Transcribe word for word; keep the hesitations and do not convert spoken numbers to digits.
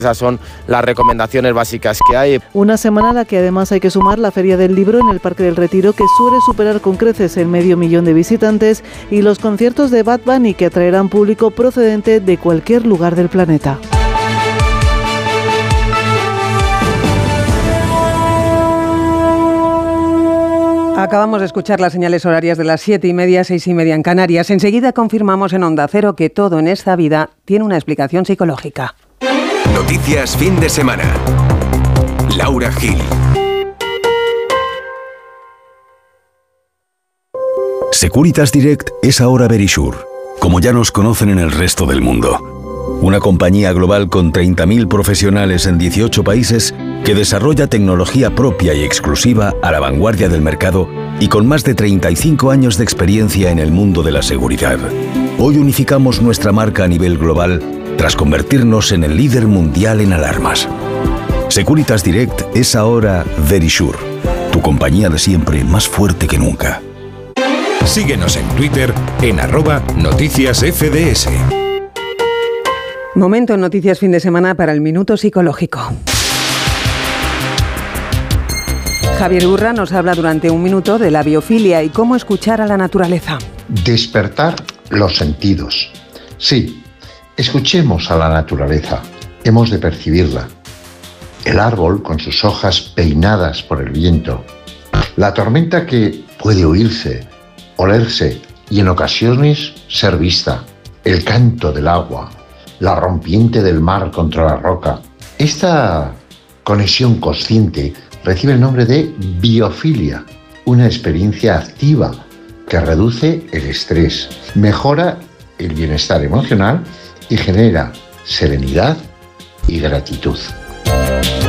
Esas son las recomendaciones básicas que hay. Una semana a la que además hay que sumar la Feria del Libro en el Parque del Retiro, que suele superar con creces el medio millón de visitantes, y los conciertos de Bad Bunny, que atraerán público procedente de cualquier lugar del planeta. Acabamos de escuchar las señales horarias de las siete y media, seis y media en Canarias. Enseguida confirmamos en Onda Cero que todo en esta vida tiene una explicación psicológica. Noticias fin de semana. Laura Gil. Securitas Direct es ahora Verisure, como ya nos conocen en el resto del mundo. Una compañía global con treinta mil profesionales en dieciocho países que desarrolla tecnología propia y exclusiva a la vanguardia del mercado y con más de treinta y cinco años de experiencia en el mundo de la seguridad. Hoy unificamos nuestra marca a nivel global tras convertirnos en el líder mundial en alarmas. Securitas Direct es ahora Verisure, tu compañía de siempre más fuerte que nunca. Síguenos en Twitter en arroba noticias F D S. Momento en Noticias Fin de Semana para el Minuto Psicológico. Javier Urra nos habla durante un minuto de la biofilia y cómo escuchar a la naturaleza. Despertar los sentidos. Sí, escuchemos a la naturaleza. Hemos de percibirla. El árbol con sus hojas peinadas por el viento. La tormenta que puede oírse, olerse y en ocasiones ser vista. El canto del agua. La rompiente del mar contra la roca. Esta conexión consciente recibe el nombre de biofilia, una experiencia activa que reduce el estrés, mejora el bienestar emocional y genera serenidad y gratitud.